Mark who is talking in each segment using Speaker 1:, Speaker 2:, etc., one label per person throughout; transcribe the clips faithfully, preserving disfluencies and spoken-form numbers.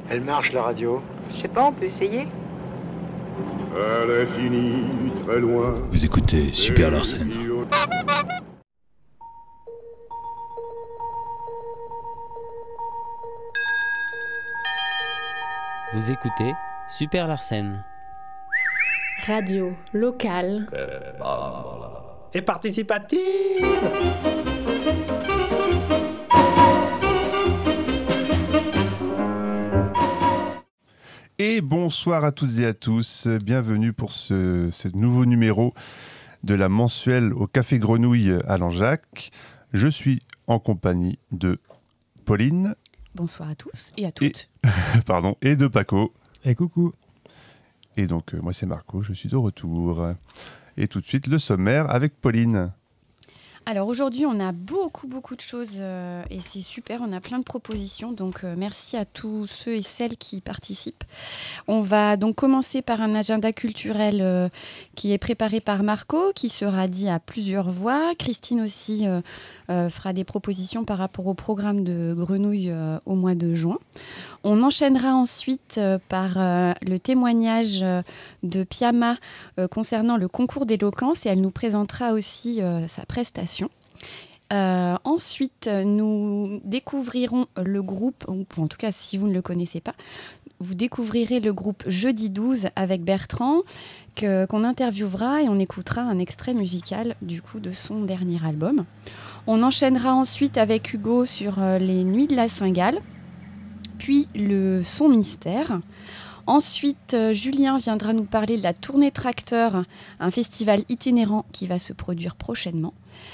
Speaker 1: Elle marche la radio.
Speaker 2: Je sais pas, on peut essayer.
Speaker 3: À l'infini, très loin.
Speaker 4: Vous écoutez Super Larsen.
Speaker 5: Vous écoutez Super Larsen.
Speaker 6: Radio locale
Speaker 7: et participative.
Speaker 8: Et bonsoir à toutes et à tous, bienvenue pour ce, ce nouveau numéro de la mensuelle au Café Grenouille à Langeac. Je suis en compagnie de Pauline.
Speaker 9: Bonsoir à tous et à toutes.
Speaker 8: Et, pardon, et de Paco.
Speaker 10: Et coucou.
Speaker 8: Et donc, euh, moi c'est Marco, je suis de retour. Et tout de suite, le sommaire avec Pauline.
Speaker 9: Alors aujourd'hui, on a beaucoup, beaucoup de choses euh, et c'est super, on a plein de propositions. Donc euh, merci à tous ceux et celles qui participent. On va donc commencer par un agenda culturel euh, qui est préparé par Marco, qui sera dit à plusieurs voix. Christine aussi euh, euh, fera des propositions par rapport au programme de Grenouille euh, au mois de juin. On enchaînera ensuite euh, par euh, le témoignage euh, de Piama euh, concernant le concours d'éloquence et elle nous présentera aussi euh, sa prestation. Euh, ensuite, nous découvrirons le groupe, ou en tout cas si vous ne le connaissez pas, vous découvrirez le groupe Jeudi douze avec Bertrand que, qu'on interviewera et on écoutera un extrait musical du coup de son dernier album. On enchaînera ensuite avec Hugo sur euh, les Nuits de la Cingale. Puis le son mystère. Ensuite, euh, Julien viendra nous parler de la tournée Tracteur, un festival itinérant qui va se produire prochainement.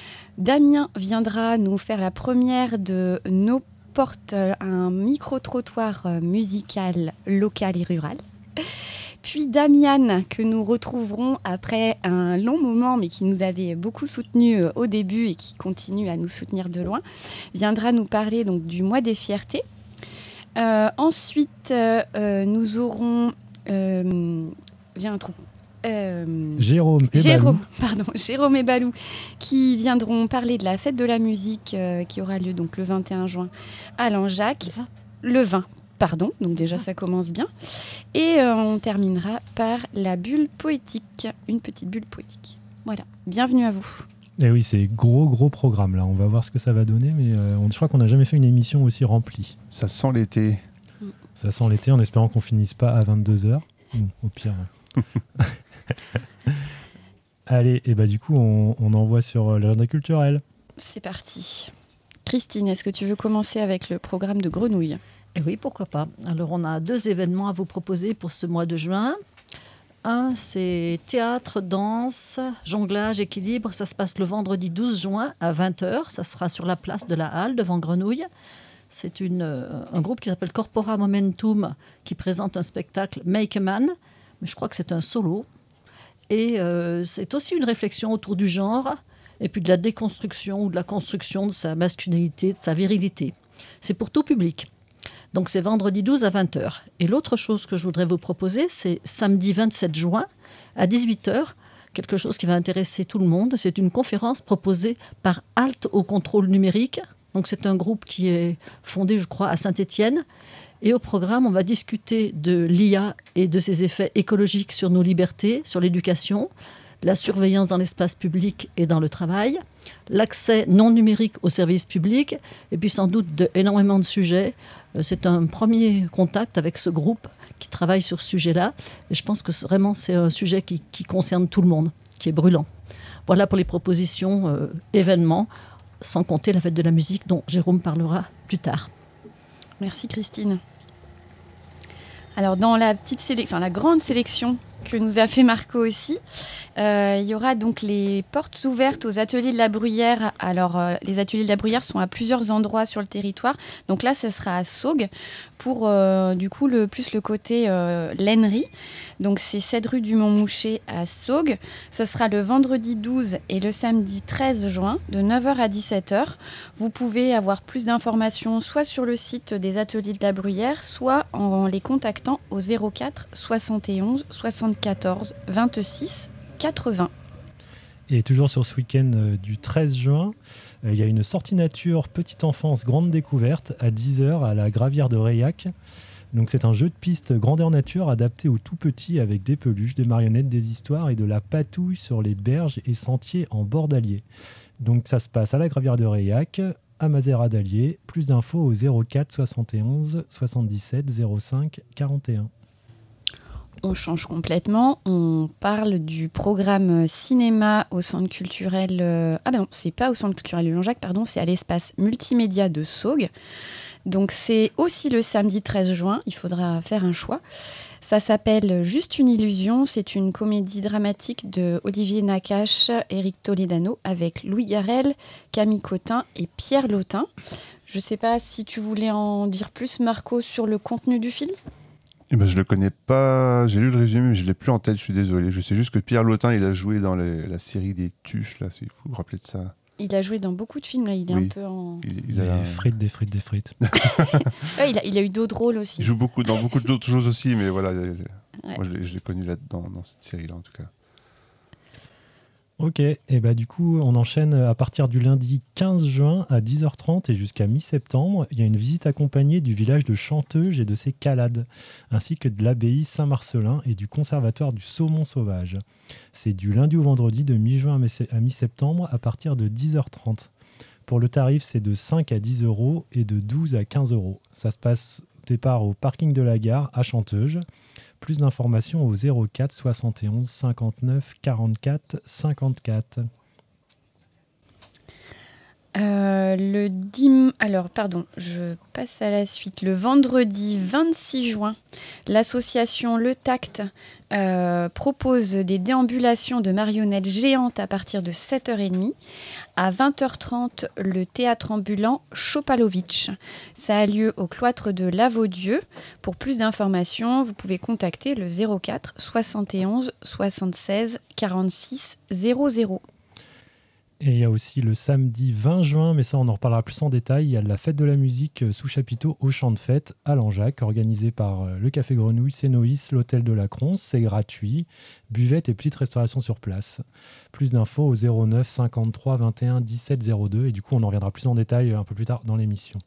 Speaker 9: Damien viendra nous faire la première de Nos Portes, un micro-trottoir musical local et rural. Puis Damian, que nous retrouverons après un long moment, mais qui nous avait beaucoup soutenus au début et qui continue à nous soutenir de loin, viendra nous parler donc, du mois des fiertés. Euh, ensuite, euh, nous aurons... Euh, j'ai un trou. Euh,
Speaker 10: Jérôme et
Speaker 9: Jérôme,
Speaker 10: Balou.
Speaker 9: pardon, Jérôme et Balou, qui viendront parler de la fête de la musique euh, qui aura lieu donc, le vingt et un juin à Langeac. Le vingt, pardon, donc déjà ça commence bien. Et euh, on terminera par la bulle poétique, une petite bulle poétique. Voilà, bienvenue à vous.
Speaker 10: Et oui, c'est gros gros programme là. On va voir ce que ça va donner, mais euh, on, je crois qu'on n'a jamais fait une émission aussi remplie.
Speaker 8: Ça sent l'été.
Speaker 9: Mm.
Speaker 10: Ça sent l'été, en espérant qu'on finisse pas à vingt-deux heures. Mmh, au pire. Allez, et bah du coup, on, on envoie sur l'agenda culturel.
Speaker 9: C'est parti. Christine, est-ce que tu veux commencer avec le programme de Grenouille ?
Speaker 11: Eh oui, pourquoi pas. Alors, on a deux événements à vous proposer pour ce mois de juin. Un, c'est théâtre, danse, jonglage, équilibre. Ça se passe le vendredi douze juin à vingt heures. Ça sera sur la place de la Halle, devant Grenouille. C'est une, euh, un groupe qui s'appelle Corpora Momentum qui présente un spectacle Make a Man. Mais je crois que c'est un solo. Et euh, c'est aussi une réflexion autour du genre et puis de la déconstruction ou de la construction de sa masculinité, de sa virilité. C'est pour tout public. Donc c'est vendredi douze à vingt heures. Et l'autre chose que je voudrais vous proposer, c'est samedi vingt-sept juin à dix-huit heures, quelque chose qui va intéresser tout le monde. C'est une conférence proposée par Halte au contrôle numérique. Donc c'est un groupe qui est fondé, je crois, à Saint-Étienne. Et au programme, on va discuter de l'I A et de ses effets écologiques sur nos libertés, sur l'éducation, la surveillance dans l'espace public et dans le travail, l'accès non numérique aux services publics, et puis sans doute de, énormément de sujets. C'est un premier contact avec ce groupe qui travaille sur ce sujet-là. Et je pense que c'est vraiment c'est un sujet qui, qui concerne tout le monde, qui est brûlant. Voilà pour les propositions euh, événements, sans compter la fête de la musique dont Jérôme parlera plus tard.
Speaker 9: Merci Christine. Alors dans la petite sélec- enfin la grande sélection que nous a fait Marco aussi, euh, il y aura donc les portes ouvertes aux ateliers de la Bruyère. Alors euh, les ateliers de la Bruyère sont à plusieurs endroits sur le territoire. Donc là, ce sera à Saugues pour euh, du coup le plus le côté euh, lainerie. Donc c'est sept rue du Montmouchet à Saugues. Ce sera le vendredi douze et le samedi treize juin de neuf heures à dix-sept heures. Vous pouvez avoir plus d'informations soit sur le site des ateliers de la Bruyère, soit en les contactant au zéro quatre soixante et onze soixante-quatorze vingt-six quatre-vingts.
Speaker 10: Et toujours sur ce week-end euh, du treize juin, euh, il y a une sortie nature petite enfance grande découverte à dix heures à la Gravière de Reillac. Donc c'est un jeu de piste grandeur nature adapté aux tout petits avec des peluches, des marionnettes, des histoires et de la patouille sur les berges et sentiers en bord d'Allier. Donc ça se passe à la Gravière de Reillac, à Mazera d'Allier. Plus d'infos au zéro quatre soixante et onze soixante-dix-sept zéro cinq quarante et un.
Speaker 9: On change complètement. On parle du programme cinéma au centre culturel... Euh... Ah ben non, c'est pas au centre culturel de Langeac, pardon, c'est à l'espace multimédia de Saugues. Donc c'est aussi le samedi treize juin, il faudra faire un choix. Ça s'appelle Juste une illusion, c'est une comédie dramatique de Olivier Nakache, Éric Toledano, avec Louis Garrel, Camille Cotin et Pierre Lautin. Je ne sais pas si tu voulais en dire plus, Marco, sur le contenu du film ?
Speaker 8: Eh ben, je le connais pas, j'ai lu le résumé, mais je l'ai plus en tête, je suis désolé. Je sais juste que Pierre Lautin, il a joué dans les, la série des Tuches, là, il faut vous rappeler de ça.
Speaker 9: Il a joué dans beaucoup de films, là. Il est
Speaker 8: oui.
Speaker 9: un peu en...
Speaker 8: Il, il
Speaker 10: Des
Speaker 8: a...
Speaker 10: frites, des frites, des frites.
Speaker 9: ouais, il, a, il a eu d'autres rôles aussi.
Speaker 8: Il joue beaucoup, dans beaucoup d'autres choses aussi, mais voilà, ouais. Moi je l'ai, je l'ai connu là-dedans, dans cette série-là en tout cas.
Speaker 10: Ok, et bah du coup on enchaîne à partir du lundi quinze juin à dix heures trente et jusqu'à mi-septembre. Il y a une visite accompagnée du village de Chanteuge et de ses calades, ainsi que de l'abbaye Saint-Marcelin et du conservatoire du saumon sauvage. C'est du lundi au vendredi de mi-juin à mi-septembre à partir de dix heures trente. Pour le tarif, c'est de cinq à dix euros et de douze à quinze euros. Ça se passe au départ au parking de la gare à Chanteuge. Plus d'informations au zéro quatre soixante et onze cinquante-neuf quarante-quatre cinquante-quatre.
Speaker 9: Euh, le dim... Alors, pardon, je passe à la suite. Le vendredi vingt-six juin, l'association Le Tact euh, propose des déambulations de marionnettes géantes à partir de sept heures trente. À vingt heures trente, le théâtre ambulant Chopalovitch. Ça a lieu au cloître de Lavaudieu. Pour plus d'informations, vous pouvez contacter le zéro quatre soixante et onze soixante-seize quarante-six zéro zéro.
Speaker 10: Et il y a aussi le samedi vingt juin, mais ça on en reparlera plus en détail, il y a la fête de la musique sous chapiteau au champ de fête à Langeac, organisée par le Café Grenouille, Cénoïs, l'Hôtel de la Cronce. C'est gratuit, buvette et petite restauration sur place. Plus d'infos au zéro neuf cinquante-trois vingt et un dix-sept zéro deux et du coup on en reviendra plus en détail un peu plus tard dans l'émission.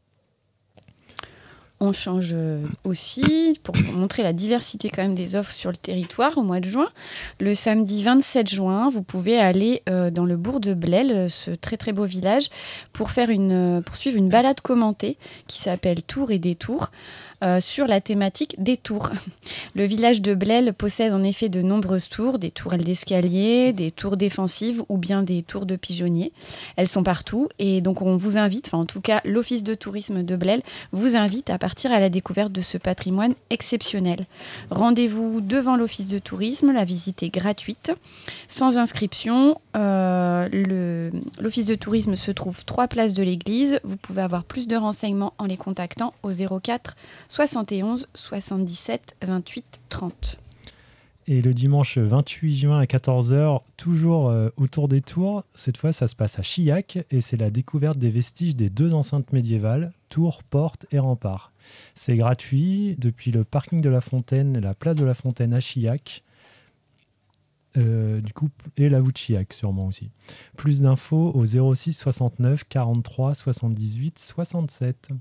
Speaker 9: On change aussi, pour vous montrer la diversité quand même des offres sur le territoire au mois de juin. Le samedi vingt-sept juin, vous pouvez aller euh, dans le bourg de Blel, ce très très beau village, pour, faire une, pour suivre une balade commentée qui s'appelle Tours et Détours. Euh, sur la thématique des tours. Le village de Blel possède en effet de nombreuses tours, des tourelles d'escalier, des tours défensives ou bien des tours de pigeonniers. Elles sont partout et donc on vous invite, enfin en tout cas l'Office de tourisme de Blel vous invite à partir à la découverte de ce patrimoine exceptionnel. Rendez-vous devant l'Office de tourisme, la visite est gratuite, sans inscription. Euh, le, l'Office de tourisme se trouve trois places de l'église. Vous pouvez avoir plus de renseignements en les contactant au zéro quatre soixante et onze soixante-dix-sept vingt-huit trente.
Speaker 10: Et le dimanche vingt-huit juin à quatorze heures, toujours euh, autour des tours, cette fois ça se passe à Chillac et c'est la découverte des vestiges des deux enceintes médiévales, tours, portes et remparts. C'est gratuit depuis le parking de la Fontaine, la place de la Fontaine à Chillac, euh, du coup, et la voûte Chillac sûrement aussi. Plus d'infos au zéro six soixante-neuf quarante-trois soixante-dix-huit soixante-sept.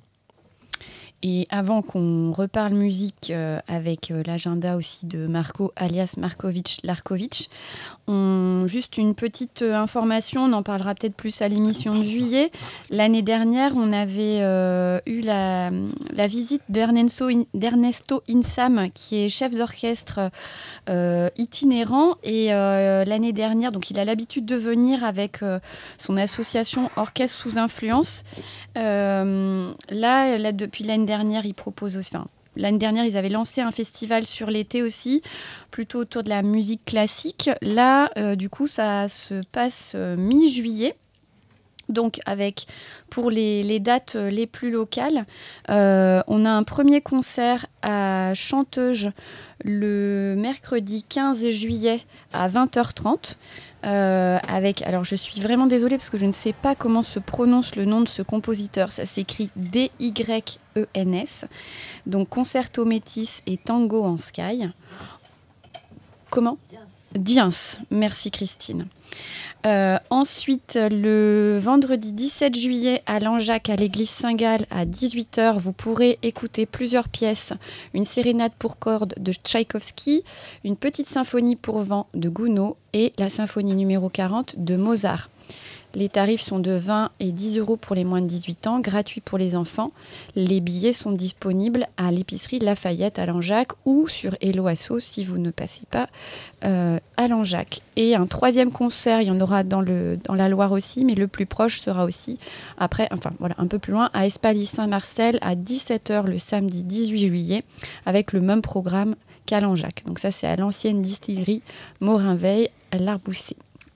Speaker 9: Et avant qu'on reparle musique euh, avec euh, l'agenda aussi de Marco alias Markovic Larkovic, on, juste une petite euh, information, on en parlera peut-être plus à l'émission de juillet. L'année dernière, on avait euh, eu la, la visite d'Ernesto, d'Ernesto Insam, qui est chef d'orchestre euh, itinérant. Et euh, l'année dernière, donc il a l'habitude de venir avec euh, son association Orchestre sous influence. Euh, là, là, depuis l'année dernière, ils proposent aussi. Enfin, l'année dernière, ils avaient lancé un festival sur l'été aussi, plutôt autour de la musique classique. Là, euh, du coup, ça se passe euh, mi-juillet. Donc, avec, pour les, les dates les plus locales, euh, on a un premier concert à Chanteuge le mercredi quinze juillet à vingt heures trente. Euh, avec, alors je suis vraiment désolée parce que je ne sais pas comment se prononce le nom de ce compositeur. Ça s'écrit D Y E N S. Donc Concerto Métis et Tango en Sky. Comment ? Diens, merci Christine. Euh, ensuite, le vendredi dix-sept juillet à Langeac, à l'église Saint-Gall, à dix-huit heures, vous pourrez écouter plusieurs pièces. Une sérénade pour cordes de Tchaïkovski, une petite symphonie pour vent de Gounod et la symphonie numéro quarante de Mozart. Les tarifs sont de vingt et dix euros pour les moins de dix-huit ans, gratuits pour les enfants. Les billets sont disponibles à l'épicerie Lafayette à Langeac ou sur Hello Asso si vous ne passez pas euh, à Langeac. Et un troisième concert, il y en aura dans, le, dans la Loire aussi, mais le plus proche sera aussi après, enfin voilà, un peu plus loin, à Espaly-Saint-Marcel à dix-sept heures le samedi dix-huit juillet, avec le même programme qu'à Langeac. Donc ça, c'est à l'ancienne distillerie Morinveille à l'Arboussé.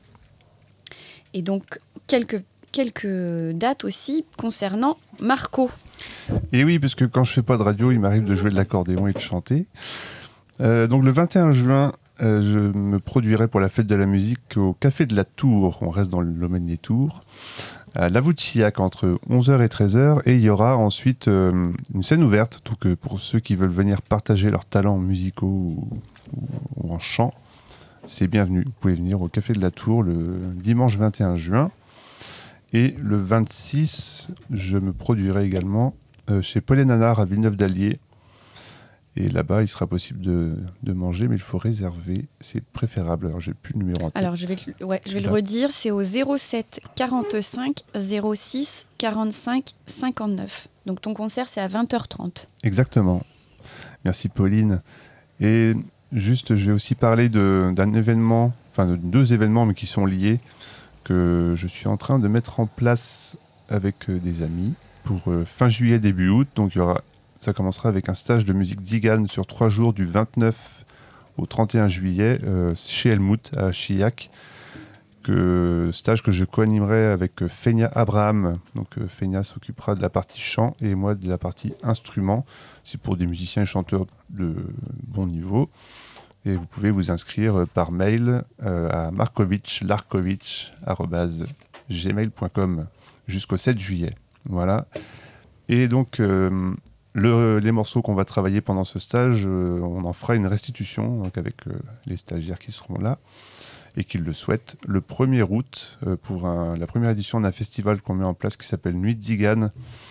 Speaker 9: Et donc, quelques, quelques dates aussi concernant Marco.
Speaker 8: Et oui, parce que quand je fais pas de radio, il m'arrive de jouer de l'accordéon et de chanter. Euh, donc le vingt et un juin, euh, je me produirai pour la fête de la musique au Café de la Tour. On reste dans le domaine des Tours. À La Voûte-Chillac entre onze heures et treize heures. Et il y aura ensuite euh, une scène ouverte. Donc euh, pour ceux qui veulent venir partager leurs talents musicaux ou, ou, ou en chant, c'est bienvenu. Vous pouvez venir au Café de la Tour le dimanche vingt et un juin. Et le vingt-six, je me produirai également euh, chez Paul et Nanar à Villeneuve-d'Allier. Et là-bas, il sera possible de, de manger, mais il faut réserver. C'est préférable. Alors, j'ai plus le numéro en tête.
Speaker 9: Alors, je vais, le, ouais, je vais le redire. C'est au zéro sept quarante-cinq zéro six quarante-cinq cinquante-neuf. Donc, ton concert, c'est à vingt heures trente.
Speaker 8: Exactement. Merci, Pauline. Et juste, je vais aussi parler de, d'un événement, enfin de deux événements, mais qui sont liés, que je suis en train de mettre en place avec euh, des amis pour euh, fin juillet, début août. Donc, il y aura, ça commencera avec un stage de musique Zigane sur trois jours du vingt-neuf au trente et un juillet euh, chez Helmut à Chillac. Que, stage que je co-animerai avec euh, Fenia Abraham. Donc, euh, Fenia s'occupera de la partie chant et moi de la partie instrument. C'est pour des musiciens et chanteurs de bon niveau. Et vous pouvez vous inscrire par mail euh, à markovitch larkovitch arobase gmail point com jusqu'au sept juillet. Voilà. Et donc, euh, le, les morceaux qu'on va travailler pendant ce stage, euh, on en fera une restitution donc avec euh, les stagiaires qui seront là et qui le souhaitent le premier août euh, pour un, la première édition d'un festival qu'on met en place qui s'appelle Nuit de Zigane,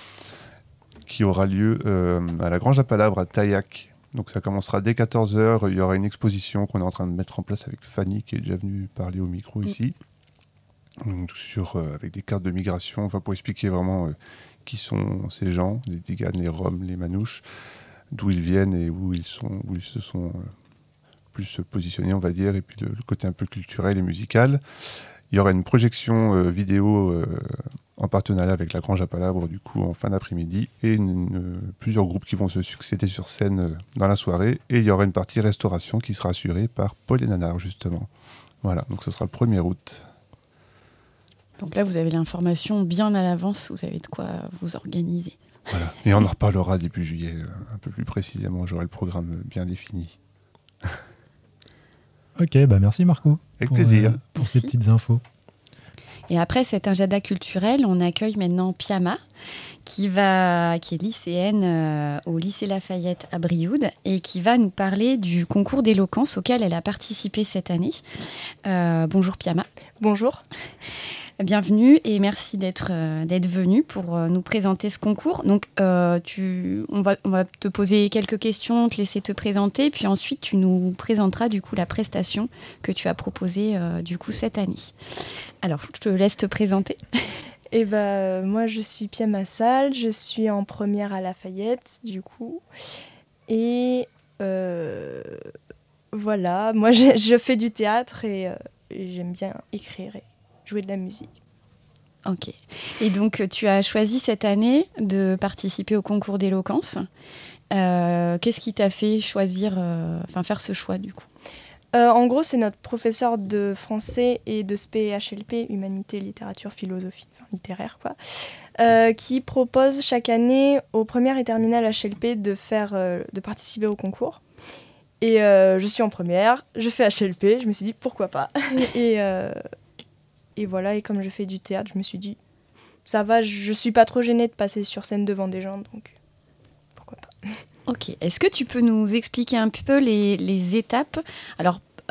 Speaker 8: qui aura lieu euh, à la Grange à Palabre à Taillac. Donc ça commencera dès quatorze heures. Il y aura une exposition qu'on est en train de mettre en place avec Fanny, qui est déjà venue parler au micro ici, donc sur, euh, avec des cartes de migration, enfin, pour expliquer vraiment euh, qui sont ces gens, les Ziganes, les Roms, les Manouches, d'où ils viennent et où ils, sont, où ils se sont euh, plus positionnés, on va dire, et puis le, le côté un peu culturel et musical. Il y aura une projection euh, vidéo euh, en partenariat avec la Grange à Palabre, du coup, en fin d'après-midi, et une, une, plusieurs groupes qui vont se succéder sur scène euh, dans la soirée. Et il y aura une partie restauration qui sera assurée par Paul et Nanar, justement. Voilà, donc ce sera le premier août.
Speaker 9: Donc là, vous avez l'information bien à l'avance, vous avez de quoi vous organiser.
Speaker 8: Voilà, et on en reparlera début juillet, euh, un peu plus précisément, j'aurai le programme bien défini.
Speaker 10: Ok, bah merci Marco.
Speaker 8: Avec
Speaker 10: pour,
Speaker 8: plaisir.
Speaker 10: Euh, pour ces petites infos.
Speaker 9: Et après cet agenda culturel, on accueille maintenant Piama, qui, va, qui est lycéenne euh, au lycée Lafayette à Brioude et qui va nous parler du concours d'éloquence auquel elle a participé cette année. Euh, bonjour Piama.
Speaker 1: Bonjour.
Speaker 9: Bienvenue et merci d'être euh, d'être venue pour euh, nous présenter ce concours. Donc, euh, tu, on, va, on va te poser quelques questions, te laisser te présenter, puis ensuite tu nous présenteras du coup la prestation que tu as proposée euh, du coup cette année. Alors, je te laisse te présenter.
Speaker 1: Eh ben, moi, je suis Pia Massal, je suis en première à Lafayette, du coup. Et euh, voilà, moi, je, je fais du théâtre et, euh, et j'aime bien écrire et jouer de la musique.
Speaker 9: Ok. Et donc, tu as choisi cette année de participer au concours d'éloquence. Euh, qu'est-ce qui t'a fait choisir, euh, enfin, faire ce choix, du coup ?
Speaker 1: Euh, en gros, c'est notre professeur de français et de S P et H L P, Humanité, Littérature, Philosophie, enfin littéraire quoi, euh, qui propose chaque année aux premières et terminales H L P de, faire, euh, de participer au concours. Et euh, je suis en première, je fais H L P, je me suis dit pourquoi pas. et, euh, et voilà, et comme je fais du théâtre, je me suis dit ça va, je suis pas trop gênée de passer sur scène devant des gens, donc pourquoi pas.
Speaker 9: Ok. Est-ce que tu peux nous expliquer un peu les, les étapes ? Alors,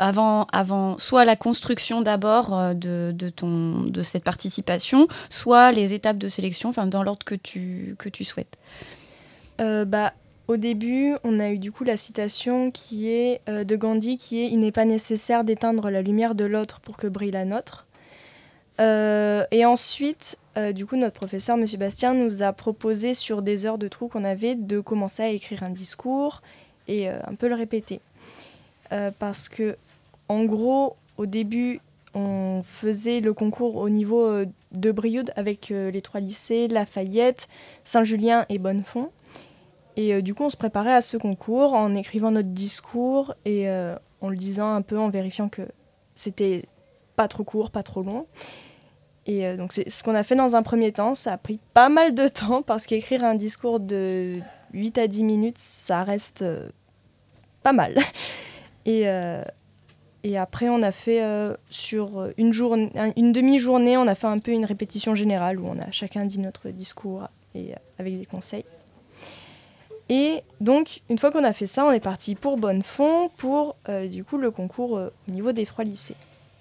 Speaker 9: avant, avant soit la construction d'abord euh, de, de, ton, de cette participation, soit les étapes de sélection, enfin dans l'ordre que tu, que tu souhaites.
Speaker 1: Euh, bah, au début, on a eu du coup la citation qui est euh, de Gandhi, qui est « Il n'est pas nécessaire d'éteindre la lumière de l'autre pour que brille la nôtre ». Euh, et ensuite, euh, du coup, notre professeur, M. Bastien, nous a proposé sur des heures de trou qu'on avait de commencer à écrire un discours et euh, un peu le répéter. Euh, parce que, en gros, au début, on faisait le concours au niveau euh, de Brioude avec euh, les trois lycées, Lafayette, Saint-Julien et Bonnefond. Et euh, du coup, on se préparait à ce concours en écrivant notre discours et euh, en le disant un peu, en vérifiant que c'était pas trop court, pas trop long. Et euh, donc, c'est ce qu'on a fait dans un premier temps. Ça a pris pas mal de temps parce qu'écrire un discours de huit à dix minutes, ça reste euh, pas mal. Et, euh, et après, on a fait euh, sur une, journée, une demi-journée, on a fait un peu une répétition générale où on a chacun dit notre discours et, avec des conseils. Et donc, une fois qu'on a fait ça, on est parti pour Bonnefond pour euh, du coup, le concours euh, au niveau des trois lycées.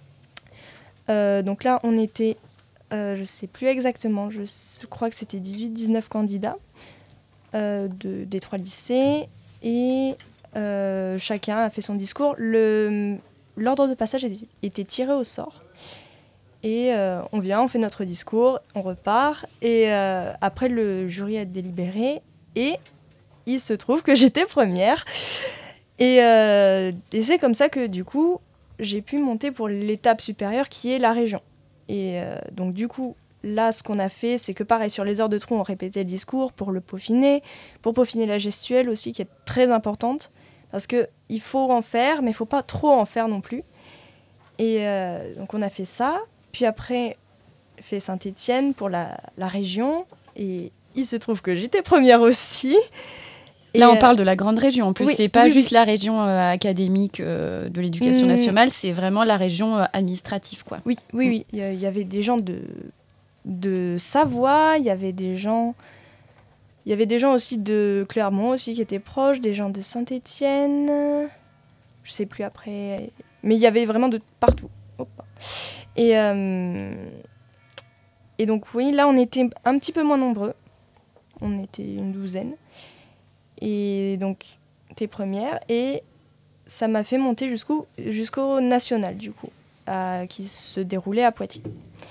Speaker 1: Euh, donc là, on était, euh, je ne sais plus exactement, je, je crois que c'était dix-huit dix-neuf candidats euh, de, des trois lycées. Et euh, chacun a fait son discours. Le, l'ordre de passage était, était tiré au sort. Et euh, on vient, on fait notre discours, on repart. Et euh, après, le jury a délibéré. Et il se trouve que j'étais première. Et, euh, et c'est comme ça que, du coup, j'ai pu monter pour l'étape supérieure qui est la région. Et euh, donc, du coup, là, ce qu'on a fait, c'est que pareil, sur les heures de trou, on répétait le discours pour le peaufiner, pour peaufiner la gestuelle aussi, qui est très importante. Parce qu'il faut en faire, mais il ne faut pas trop en faire non plus. Et euh, donc, on a fait ça. Puis après, fait Saint-Étienne pour la, la région. Et il se trouve que j'étais première aussi. Et
Speaker 9: Là, on
Speaker 1: euh,
Speaker 9: parle de la grande région. En plus,
Speaker 1: oui,
Speaker 9: c'est pas
Speaker 1: oui,
Speaker 9: juste
Speaker 1: oui.
Speaker 9: la région euh, académique euh, de l'éducation
Speaker 1: Mmh.
Speaker 9: nationale, c'est vraiment la région euh, administrative, quoi.
Speaker 1: Oui, oui, oui. Il y, y avait des gens de, de Savoie, il y avait des gens... Il y avait des gens aussi de Clermont aussi qui étaient proches, des gens de Saint-Étienne, je sais plus après, mais il y avait vraiment de partout. Hop. Et, euh, et donc oui, là on était un petit peu moins nombreux, on était une douzaine, et donc t'es première, et ça m'a fait monter jusqu'au, jusqu'au national du coup, à, qui se déroulait à Poitiers.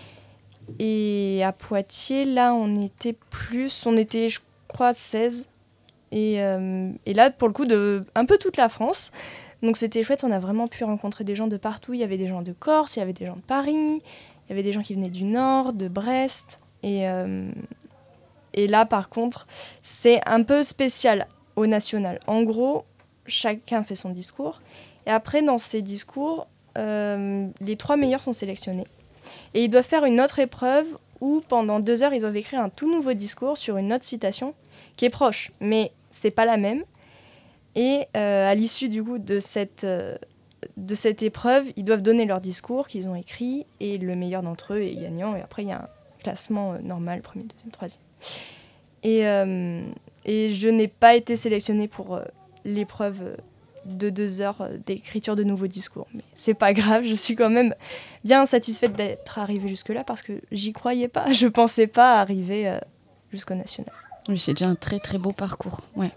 Speaker 1: Et à Poitiers, là on était plus, on était je crois seize, et, euh, et là pour le coup de un peu toute la France, donc c'était chouette, on a vraiment pu rencontrer des gens de partout. Il y avait des gens de Corse, il y avait des gens de Paris, il y avait des gens qui venaient du Nord, de Brest, et, euh, et là par contre c'est un peu spécial au national. En gros, chacun fait son discours, et après dans ces discours euh, les trois meilleurs sont sélectionnés et ils doivent faire une autre épreuve où pendant deux heures, ils doivent écrire un tout nouveau discours sur une autre citation qui est proche, mais c'est pas la même. Et euh, à l'issue du coup de cette, euh, de cette épreuve, ils doivent donner leur discours qu'ils ont écrit et le meilleur d'entre eux est gagnant. Et après, il y a un classement euh, normal, premier, deuxième, troisième. Et, euh, et je n'ai pas été sélectionnée pour euh, l'épreuve de deux heures d'écriture de nouveaux discours. Mais c'est pas grave, je suis quand même bien satisfaite d'être arrivée jusque-là parce que j'y croyais pas. Je pensais pas arriver euh, jusqu'au national.
Speaker 9: Oui, c'est déjà un très très beau parcours. Ouais.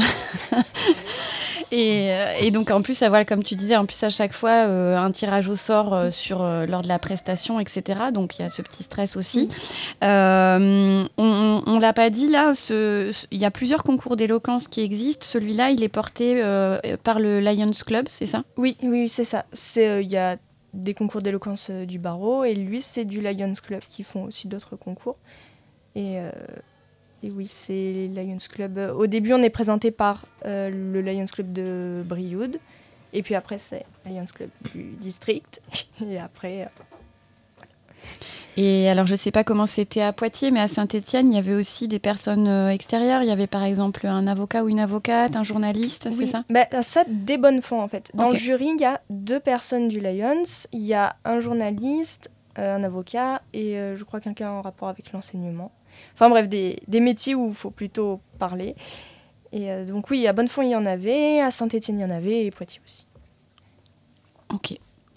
Speaker 9: et, euh, et donc en plus, voilà, comme tu disais, en plus à chaque fois euh, un tirage au sort euh, sur euh, lors de la prestation, et cetera. Donc il y a ce petit stress aussi. Mmh. Euh, on, on l'a pas dit là, ce, ce, il y a plusieurs concours d'éloquence qui existent. Celui-là, il est porté euh, par le Lions Club, c'est ça ?
Speaker 1: Oui, oui, c'est ça. C'est il euh, y a des concours d'éloquence euh, du barreau et lui, c'est du Lions Club qui font aussi d'autres concours. Et euh, Et oui, c'est Lions Club. Au début, on est présenté par euh, le Lions Club de Brioude. Et puis après, c'est Lions Club du district. Et après... Euh...
Speaker 9: Et alors, je ne sais pas comment c'était à Poitiers, mais à Saint-Étienne, il y avait aussi des personnes euh, extérieures. Il y avait par exemple un avocat ou une avocate, un journaliste,
Speaker 1: oui,
Speaker 9: c'est ça ?
Speaker 1: bah, ça, des bonnes fonds en fait. Dans
Speaker 9: okay.
Speaker 1: le jury, il y a deux personnes du Lions. Il y a un journaliste, euh, un avocat et euh, je crois quelqu'un en rapport avec l'enseignement. Enfin bref, des, des métiers où il faut plutôt parler. Et euh, donc oui, à Bonnefond, il y en avait, à Saint-Étienne, il y en avait, et Poitiers aussi.
Speaker 9: Ok.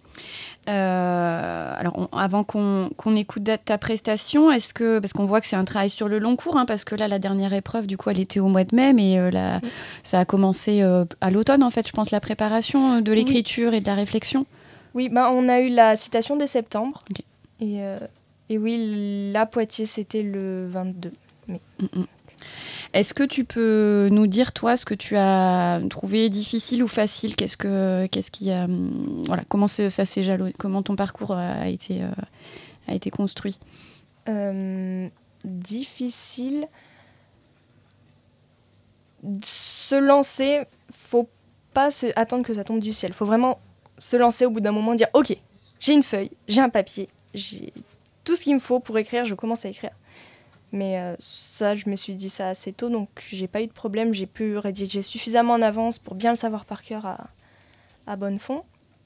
Speaker 9: Euh, alors, on, avant qu'on, qu'on écoute ta prestation, est-ce que, parce qu'on voit que c'est un travail sur le long cours, hein, parce que là, la dernière épreuve, du coup, elle était au mois de mai, mais euh, là, oui. ça a commencé euh, à l'automne, en fait, je pense, la préparation de l'écriture oui. et de la réflexion.
Speaker 1: Oui, ben, on a eu la citation dès septembre.
Speaker 9: Okay.
Speaker 1: Et, euh, et oui, la Poitiers, c'était le vingt-deux mai.
Speaker 9: Mm-mm. Est-ce que tu peux nous dire, toi, ce que tu as trouvé difficile ou facile ? Qu'est-ce que, qu'est-ce qui a, voilà, comment ça s'est jalonné ? Comment ton parcours a été, euh, a été construit ?
Speaker 1: euh, Difficile. Se lancer, faut pas se attendre que ça tombe du ciel. Faut vraiment se lancer au bout d'un moment, dire « Ok, j'ai une feuille, j'ai un papier, j'ai tout ce qu'il me faut pour écrire, je commence à écrire. » Mais euh, ça, je me suis dit ça assez tôt, donc j'ai pas eu de problème. J'ai pu rédiger suffisamment en avance pour bien le savoir par cœur à, à bonne fond.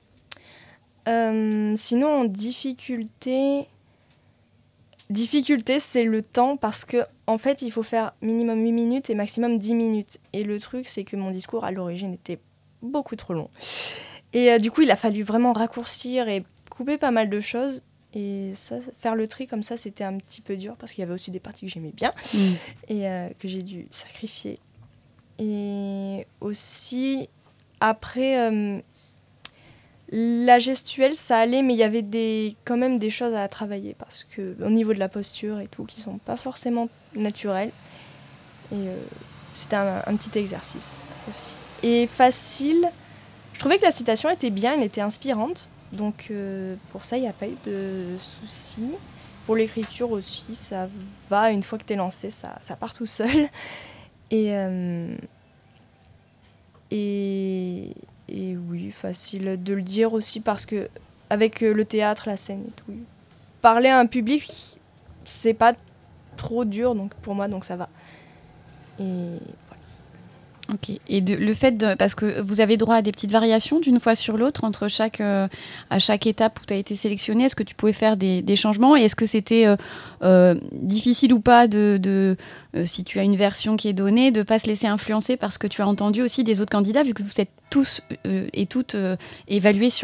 Speaker 1: Euh, sinon, en difficulté... Difficulté, c'est le temps, parce que en fait, il faut faire minimum huit minutes et maximum dix minutes. Et le truc, c'est que mon discours, à l'origine, était beaucoup trop long. Et euh, du coup, il a fallu vraiment raccourcir et couper pas mal de choses. Et ça, faire le tri comme ça, c'était un petit peu dur parce qu'il y avait aussi des parties que j'aimais bien mmh. et euh, que j'ai dû sacrifier. Et aussi, après, euh, la gestuelle, ça allait, mais il y avait des, quand même des choses à travailler parce qu'au niveau de la posture et tout, qui ne sont pas forcément naturelles. Et euh, c'était un, un petit exercice aussi. Et facile, je trouvais que la citation était bien, elle était inspirante. Donc euh, pour ça, il n'y a pas eu de soucis. Pour l'écriture aussi, ça va. Une fois que tu es lancé, ça, ça part tout seul. Et, euh, et, et oui, facile de le dire aussi parce que avec le théâtre, la scène et tout, parler à un public, c'est pas trop dur donc, pour moi, donc ça va. Et
Speaker 9: Ok. Et de, le fait de, parce que vous avez droit à des petites variations d'une fois sur l'autre entre chaque euh, à chaque étape où tu as été sélectionné, est-ce que tu pouvais faire des, des changements et est-ce que c'était euh, euh, difficile ou pas de, de euh, si tu as une version qui est donnée, de pas se laisser influencer parce que tu as entendu aussi des autres candidats vu que vous êtes tous euh, et toutes euh, évalués sur